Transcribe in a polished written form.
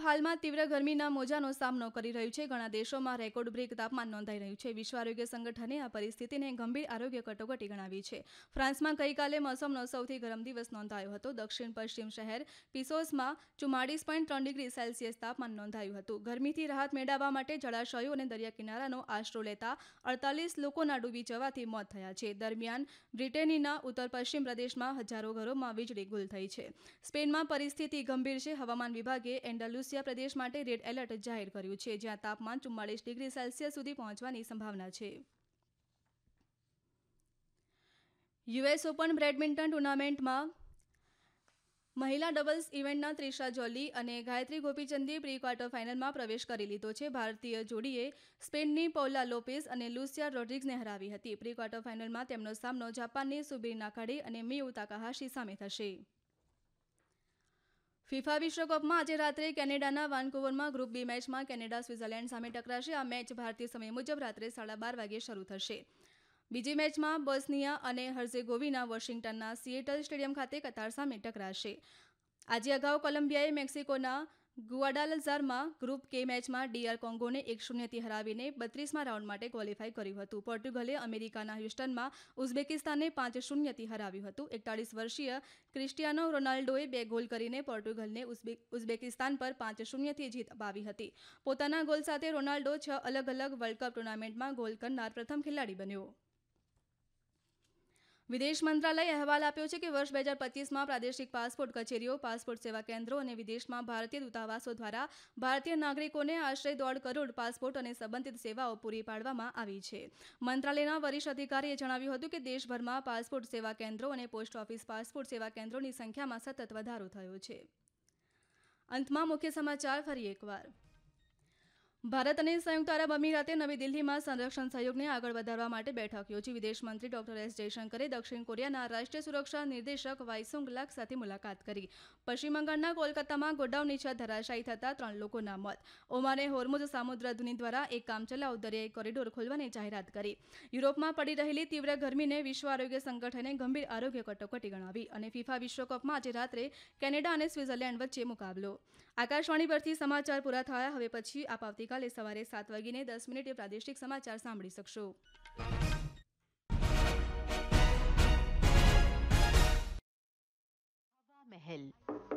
હાલમાં તીવ્ર ગરમીના મોજાનો સામનો કરી રહ્યું છે. ઘણા દેશોમાં રેકોર્ડ બ્રેક તાપમાન નોંધાઈ રહ્યું છે. વિશ્વ આરોગ્ય સંગઠને આ પરિસ્થિતિને ગંભીર આરોગ્ય કટોકટી ગણાવી છે. ફ્રાન્સમાં ગઈકાલે મોસમનો સૌથી ગરમ દિવસ નોંધાયો હતો. દક્ષિણ પશ્ચિમ શહેર પિસોસમાં 44.3 ડિગ્રી સેલ્સિયસ તાપમાન નોંધાયું હતું. ગરમીથી રાહત મેળવવા માટે જળાશયો અને દરિયા કિનારાનો આશરો લેતા 48 લોકોના ડૂબી જવાથી મોત થયા છે. દરમિયાન બ્રિટેનના ઉત્તર પશ્ચિમ પ્રદેશમાં હજારો ઘરોમાં વીજળી ગુલ થઈ છે. સ્પેનમાં પરિસ્થિતિ ગંભીર છે. હવામાન વિભાગે એન્ડાલુસિયા પ્રદેશ માટે રેડ એલર્ટ જાહેર કર્યું છે, જ્યાં તાપમાન 44 ડિગ્રી સેલ્સિયસ સુધી પહોંચવાની સંભાવના છે. યુએસ ઓપન બેડમિન્ટન ટુર્નામેન્ટમાં મહિલા ડબલ્સ ઇવેન્ટના ત્રિશા જોલી અને ગાયત્રી ગોપીચંદે પ્રી ક્વાર્ટર ફાઇનલમાં પ્રવેશ કરી લીધો છે. ભારતીય જોડીએ સ્પેનની પૌલા લોપેઝ અને લુસિયા રોડ્રિગ્સને હરાવી હતી. પ્રી ક્વાર્ટર ફાઇનલમાં તેમનો સામનો જાપાનની સુબીર નાકાડે અને મિયુ તાકાહાશી સામે થશે. ફિફા વિશ્વકપમાં આજે રાત્રે કેનેડાના વાનકુવરમાં ગ્રુપ બી મેચમાં કેનેડા સ્વિટ્ઝરલેન્ડ સામે ટકરાશે. આ મેચ ભારતીય સમય મુજબ રાત્રે 12:30 વાગે શરૂ થશે. બીજી મેચમાં બોસ્નિયા અને હર્ઝેગોવિના વોશિંગ્ટનના સિએટલ સ્ટેડિયમ ખાતે કતાર સામે ટકરાશે. આજે અગાઉ કોલંબિયાએ મેક્સિકોના ગુઆડાલાઝારમાં ગ્રુપ કે મેચમાં ડીઆર કોંગોને 1-0થી હરાવીને 32મા રાઉન્ડ માટે ક્વોલિફાય કર્યું હતું. પોર્ટુગલે અમેરિકાના હ્યુસ્ટનમાં ઉઝબેકિસ્તાનને 5-0થી હરાવ્યું હતું. 41 વર્ષીય ક્રિસ્ટિયાનો રોનાલ્ડોએ 2 ગોલ કરીને પોર્ટુગલને ઉઝબેકિસ્તાન પર 5-0થી જીત અપાવી હતી. પોતાના ગોલ સાથે રોનાલ્ડો 6 અલગ-અલગ વર્લ્ડ કપ ટુર્નામેન્ટમાં ગોલ કરનાર પ્રથમ ખેલાડી બન્યો. વિદેશ મંત્રાલયે અહેવાલ આપ્યો છે કે વર્ષ 2025માં પ્રાદેશિક પાસપોર્ટ કચેરીઓ, પાસપોર્ટ સેવા કેન્દ્રો અને વિદેશમાં ભારતીય દૂતાવાસો દ્વારા ભારતીય નાગરિકોને આશરે 1.5 કરોડ પાસપોર્ટ અને સંબંધિત સેવાઓ પૂરી પાડવામાં આવી છે. મંત્રાલયના વરિષ્ઠ અધિકારીએ જણાવ્યું હતું કે દેશભરમાં પાસપોર્ટ સેવા કેન્દ્રો અને પોસ્ટ ઓફિસ પાસપોર્ટ સેવા કેન્દ્રોની સંખ્યામાં સતત વધારો થયો છે. અંતમાં મુખ્ય સમાચાર ફરી એકવાર. ભારત અને સંયુક્ત આરબ અમીરાતે નવી દિલ્હીમાં સંરક્ષણ સહયોગને આગળ વધારવા માટે બેઠક યોજી. વિદેશ મંત્રી ડોક્ટર એસ જયશંકરે દક્ષિણ કોરિયાના રાષ્ટ્રીય સુરક્ષા નિર્દેશક વાઇસુંગ લાક સાથે મુલાકાત કરી. પશ્ચિમ બંગાળના કોલકાતામાં ગોડાઉન નીચે ધરાશાયી થતા 3 લોકોના મોત. ઓમાને હોર્મુઝ સામુદ્રધુની દ્વારા એક કામચલાઉ દરિયાઈ કોરિડોર ખોલવાની જાહેરાત કરી. યુરોપમાં પડી રહેલી તીવ્ર ગરમીને વિશ્વ આરોગ્ય સંગઠને ગંભીર આરોગ્ય કટોકટી ગણાવી. અને ફિફા વિશ્વકપમાં આજે રાત્રે કેનેડા અને સ્વિટ્ઝરલેન્ડ વચ્ચે મુકાબલો. આકાશવાણી પરથી સમાચાર પૂરા થયા. હવે પછી આપ આવતીકાલે સવારે 7:10 પ્રાદેશિક સમાચાર સાંભળી શકશો. હવા મહેલ